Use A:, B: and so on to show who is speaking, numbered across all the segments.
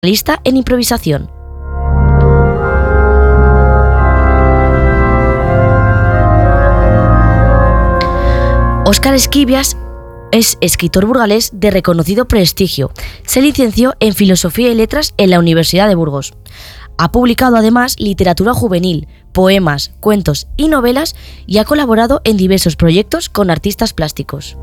A: Lista en improvisación. Óscar Esquivias es escritor burgalés de reconocido prestigio. Se licenció en Filosofía y Letras en la Universidad de Burgos. Ha publicado además literatura juvenil, poemas, cuentos y novelas y ha colaborado en diversos proyectos con artistas plásticos.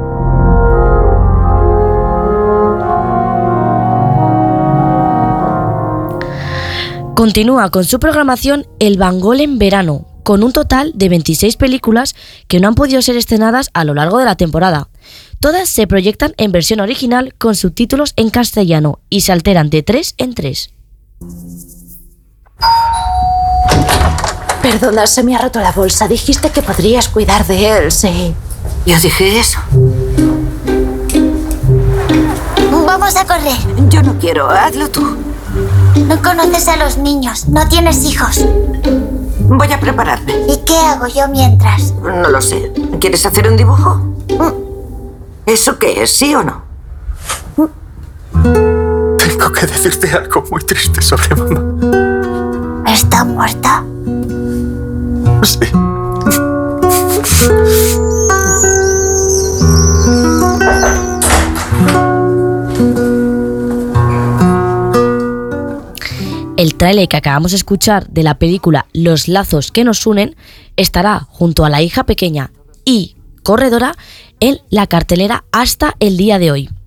A: Continúa con su programación el Bangol en verano, con un total de 26 películas que no han podido ser estrenadas a lo largo de la temporada. Todas se proyectan en versión original con subtítulos en castellano y se alteran de 3 en 3.
B: Perdona, se me ha roto la bolsa. Dijiste que podrías cuidar de él, sí.
C: Yo dije eso.
D: Vamos a correr.
C: Yo no quiero, hazlo tú.
D: No conoces a los niños, no tienes hijos.
C: Voy a prepararme.
D: ¿Y qué hago yo mientras?
C: No lo sé. ¿Quieres hacer un dibujo? ¿Eso qué es, sí o no?
E: Tengo que decirte algo muy triste sobre mamá.
D: ¿Está muerta?
E: Sí.
A: El tráiler que acabamos de escuchar de la película Los lazos que nos unen estará junto a La hija pequeña y Corredora en la cartelera hasta el día de hoy.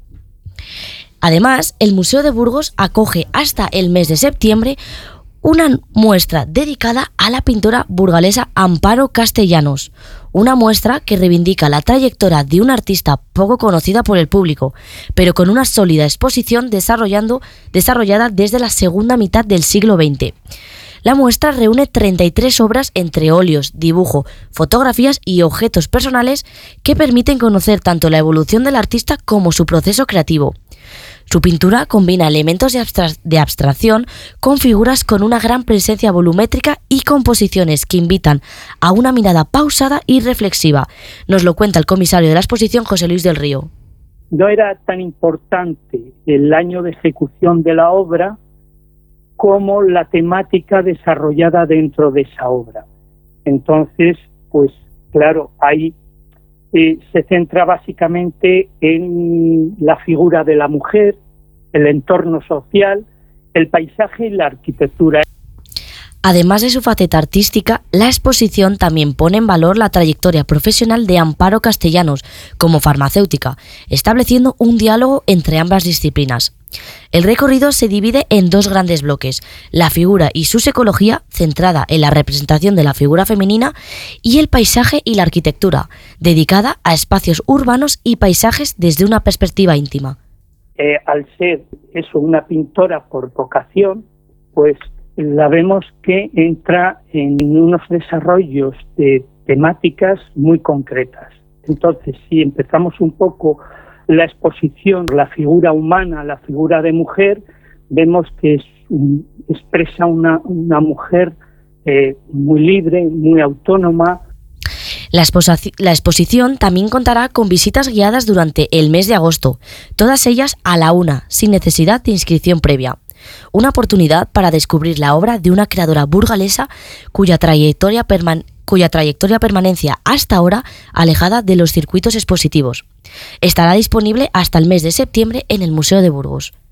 A: Además, el Museo de Burgos acoge hasta el mes de septiembre una muestra dedicada a la pintora burgalesa Amparo Castellanos, una muestra que reivindica la trayectoria de una artista poco conocida por el público, pero con una sólida exposición desarrollada desde la segunda mitad del siglo XX. La muestra reúne 33 obras entre óleos, dibujo, fotografías y objetos personales que permiten conocer tanto la evolución del artista como su proceso creativo. Su pintura combina elementos de abstracción con figuras con una gran presencia volumétrica y composiciones que invitan a una mirada pausada y reflexiva. Nos lo cuenta el comisario de la exposición, José Luis del Río.
F: No era tan importante el año de ejecución de la obra como la temática desarrollada dentro de esa obra. Entonces, pues claro, ahí se centra básicamente en la figura de la mujer, el entorno social, el paisaje y la arquitectura.
A: Además de su faceta artística, la exposición también pone en valor la trayectoria profesional de Amparo Castellanos como farmacéutica, estableciendo un diálogo entre ambas disciplinas. El recorrido se divide en dos grandes bloques: la figura y su psicología, centrada en la representación de la figura femenina, y el paisaje y la arquitectura, dedicada a espacios urbanos y paisajes desde una perspectiva íntima.
F: Al ser una pintora por vocación, pues la vemos que entra en unos desarrollos de temáticas muy concretas. Entonces, si empezamos un poco la exposición, la figura humana, la figura de mujer, vemos que expresa una mujer muy libre, muy autónoma.
A: La exposición también contará con visitas guiadas durante el mes de agosto, todas ellas a la una, sin necesidad de inscripción previa. Una oportunidad para descubrir la obra de una creadora burgalesa cuya trayectoria permanencia hasta ahora alejada de los circuitos expositivos. Estará disponible hasta el mes de septiembre en el Museo de Burgos.